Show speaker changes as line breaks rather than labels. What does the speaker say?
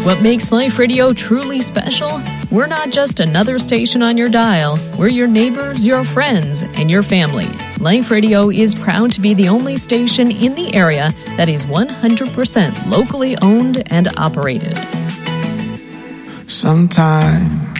What makes Life Radio truly special? We're not just another station on your dial. We're your neighbors, your friends, and your family. Life Radio is proud to be the only station in the area that is 100% locally owned and operated.
Sometimes